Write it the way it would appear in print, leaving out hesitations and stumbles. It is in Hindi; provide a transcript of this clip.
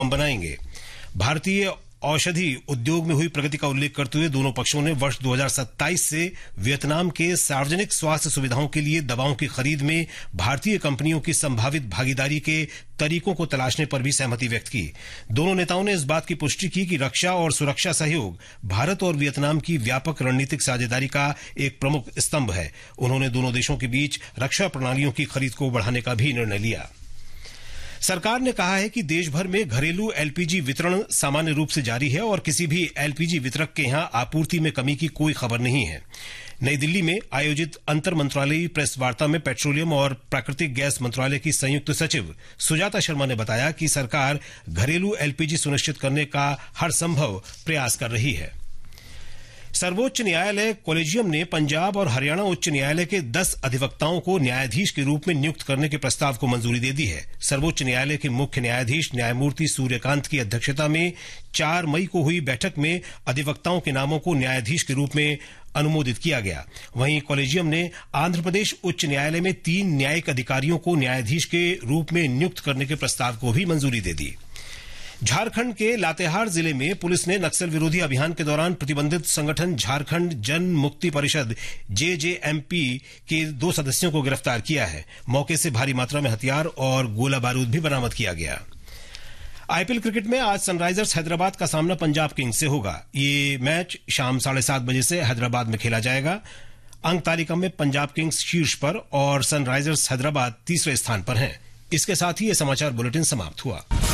बनाएंगे। भारतीय औषधि उद्योग में हुई प्रगति का उल्लेख करते हुए दोनों पक्षों ने वर्ष 2027 से वियतनाम के सार्वजनिक स्वास्थ्य सुविधाओं के लिए दवाओं की खरीद में भारतीय कंपनियों की संभावित भागीदारी के तरीकों को तलाशने पर भी सहमति व्यक्त की। दोनों नेताओं ने इस बात की पुष्टि की कि रक्षा और सुरक्षा सहयोग भारत और वियतनाम की व्यापक रणनीतिक साझेदारी का एक प्रमुख स्तंभ है। उन्होंने दोनों देशों के बीच रक्षा प्रणालियों की खरीद को बढ़ाने का भी निर्णय लिया। सरकार ने कहा है कि देश भर में घरेलू एलपीजी वितरण सामान्य रूप से जारी है और किसी भी एलपीजी वितरक के यहां आपूर्ति में कमी की कोई खबर नहीं है। नई दिल्ली में आयोजित अंतर मंत्रालयी प्रेस वार्ता में पेट्रोलियम और प्राकृतिक गैस मंत्रालय की संयुक्त सचिव सुजाता शर्मा ने बताया कि सरकार घरेलू एलपीजी सुनिश्चित करने का हर संभव प्रयास कर रही है। सर्वोच्च न्यायालय कॉलेजियम ने पंजाब और हरियाणा उच्च न्यायालय के 10 अधिवक्ताओं को न्यायाधीश के रूप में नियुक्त करने के प्रस्ताव को मंजूरी दे दी है। सर्वोच्च न्यायालय के मुख्य न्यायाधीश न्यायमूर्ति सूर्यकांत की अध्यक्षता में 4 मई को हुई बैठक में अधिवक्ताओं के नामों को न्यायाधीश के रूप में अनुमोदित किया गया। वहीं कॉलेजियम ने आंध्र प्रदेश उच्च न्यायालय में 3 न्यायिक अधिकारियों को न्यायाधीश के रूप में नियुक्त करने के प्रस्ताव को भी मंजूरी दे दी। झारखंड के लातेहार जिले में पुलिस ने नक्सल विरोधी अभियान के दौरान प्रतिबंधित संगठन झारखंड जन मुक्ति परिषद जेजेएमपी के 2 सदस्यों को गिरफ्तार किया है। मौके से भारी मात्रा में हथियार और गोला बारूद भी बरामद किया गया। आईपीएल क्रिकेट में आज सनराइजर्स हैदराबाद का सामना पंजाब किंग्स से होगा। ये मैच शाम 7:30 बजे से हैदराबाद में खेला जाएगा। अंक तालिका में पंजाब किंग्स शीर्ष पर और सनराइजर्स हैदराबाद तीसरे स्थान पर हैं। इसके साथ ही ये समाचार बुलेटिन समाप्त हुआ।